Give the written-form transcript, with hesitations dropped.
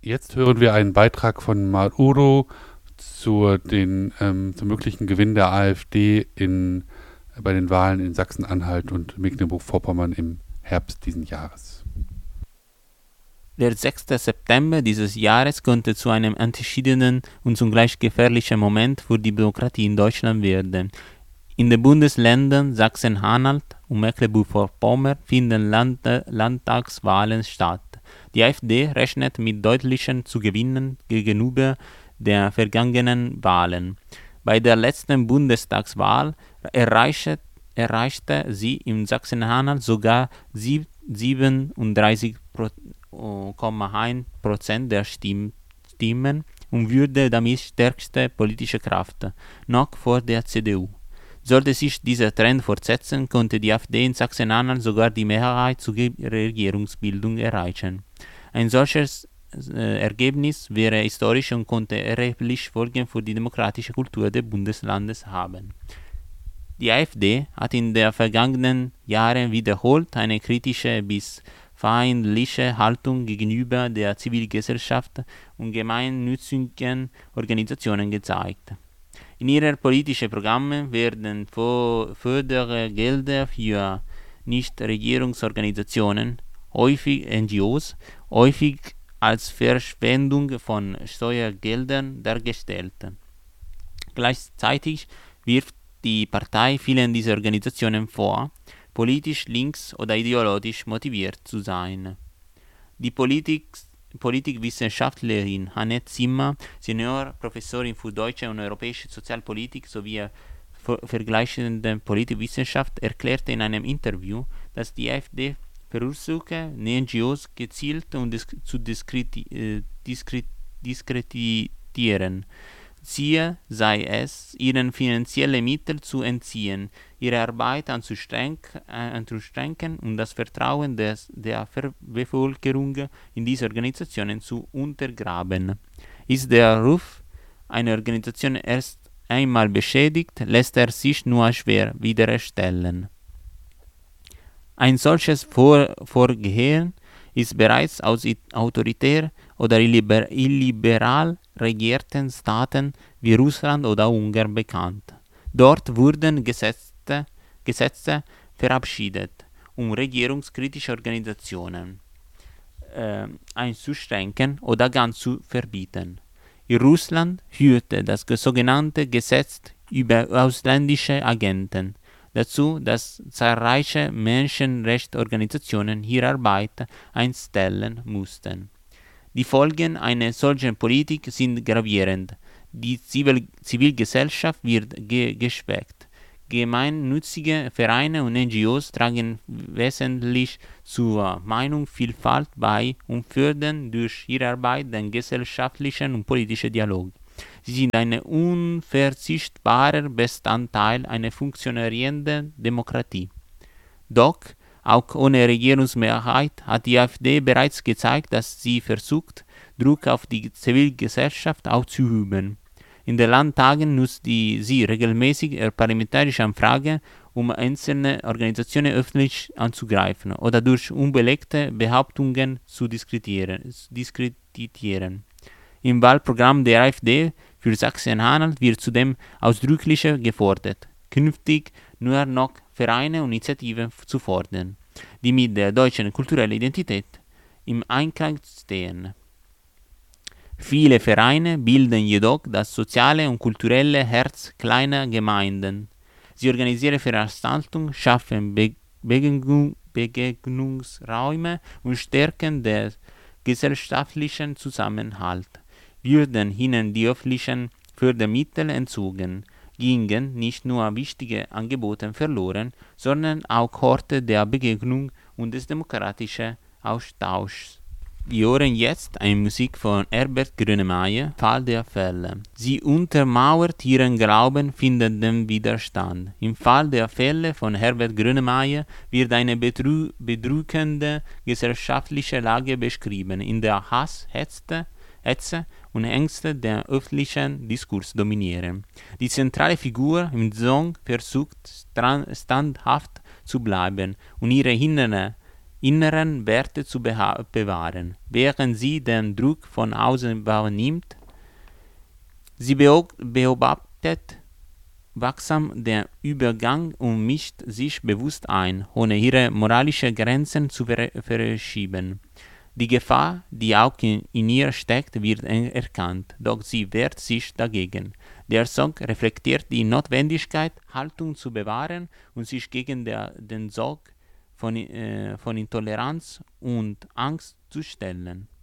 Jetzt hören wir einen Beitrag von Mauro zum möglichen Gewinn der AfD bei den Wahlen in Sachsen-Anhalt und Mecklenburg-Vorpommern im Herbst diesen Jahres. Der 6. September dieses Jahres könnte zu einem entschiedenen und zugleich gefährlichen Moment für die Demokratie in Deutschland werden. In den Bundesländern Sachsen-Anhalt und Mecklenburg-Vorpommern finden Landtagswahlen statt. Die AfD rechnet mit deutlichen Zugewinnen gegenüber der vergangenen Wahlen. Bei der letzten Bundestagswahl erreichte sie in Sachsen-Anhalt sogar 37,1% der Stimmen und wurde damit stärkste politische Kraft, noch vor der CDU. Sollte sich dieser Trend fortsetzen, könnte die AfD in Sachsen-Anhalt sogar die Mehrheit zur Regierungsbildung erreichen. Ein solches Ergebnis wäre historisch und könnte erhebliche Folgen für die demokratische Kultur des Bundeslandes haben. Die AfD hat in den vergangenen Jahren wiederholt eine kritische bis feindliche Haltung gegenüber der Zivilgesellschaft und gemeinnützigen Organisationen gezeigt. In ihren politischen Programmen werden Fördergelder für Nichtregierungsorganisationen, häufig NGOs, häufig als Verschwendung von Steuergeldern dargestellt. Gleichzeitig wirft die Partei vielen dieser Organisationen vor, politisch links oder ideologisch motiviert zu sein. Die Politikwissenschaftlerin Annette Zimmer, Seniorprofessorin für deutsche und europäische Sozialpolitik sowie vergleichende Politikwissenschaft, erklärte in einem Interview, dass die AfD versuche, NGOs gezielt zu diskreditieren. Ziel sei es, ihnen finanzielle Mittel zu entziehen, ihre Arbeit anzustrengen und das Vertrauen der Bevölkerung in diese Organisationen zu untergraben. Ist der Ruf einer Organisation erst einmal beschädigt, lässt er sich nur schwer widerstellen. Ein solches Vorgehen ist bereits aus autoritär oder illiberal regierten Staaten wie Russland oder Ungarn bekannt. Dort wurden Gesetze verabschiedet, um regierungskritische Organisationen einzuschränken oder ganz zu verbieten. In Russland führte das sogenannte Gesetz über ausländische Agenten dazu, dass zahlreiche Menschenrechtsorganisationen ihre Arbeit einstellen mussten. Die Folgen einer solchen Politik sind gravierend. Die Zivilgesellschaft wird geschwächt. Gemeinnützige Vereine und NGOs tragen wesentlich zur Meinungsvielfalt bei und fördern durch ihre Arbeit den gesellschaftlichen und politischen Dialog. Sie sind ein unverzichtbarer Bestandteil einer funktionierenden Demokratie. Doch auch ohne Regierungsmehrheit hat die AfD bereits gezeigt, dass sie versucht, Druck auf die Zivilgesellschaft auszuüben. In den Landtagen nutzt sie regelmäßig parlamentarische Anfragen, um einzelne Organisationen öffentlich anzugreifen oder durch unbelegte Behauptungen zu diskreditieren. Im Wahlprogramm der AfD für Sachsen-Anhalt wird zudem ausdrücklich gefordert, künftig nur noch Vereine und Initiativen zu fordern, die mit der deutschen kulturellen Identität im Einklang stehen. Viele Vereine bilden jedoch das soziale und kulturelle Herz kleiner Gemeinden. Sie organisieren Veranstaltungen, schaffen Begegnungsräume und stärken den gesellschaftlichen Zusammenhalt. Würden ihnen die öffentlichen Fördermittel entzogen, gingen nicht nur wichtige Angebote verloren, sondern auch Orte der Begegnung und des demokratischen Austauschs. Wir hören jetzt eine Musik von Herbert Grönemeyer, Fall der Fälle. Sie untermauert ihren Glauben findenden Widerstand. Im Fall der Fälle von Herbert Grönemeyer wird eine bedrückende gesellschaftliche Lage beschrieben, in der Hass, Hetze und Ängste den öffentlichen Diskurs dominieren. Die zentrale Figur im Song versucht standhaft zu bleiben und ihre innere inneren Werte zu bewahren, während sie den Druck von außen wahrnimmt. Sie beobachtet wachsam den Übergang und mischt sich bewusst ein, ohne ihre moralischen Grenzen zu verschieben. Die Gefahr, die auch in ihr steckt, wird erkannt, doch sie wehrt sich dagegen. Der Song reflektiert die Notwendigkeit, Haltung zu bewahren und sich gegen den Sog von Intoleranz und Angst zu stellen.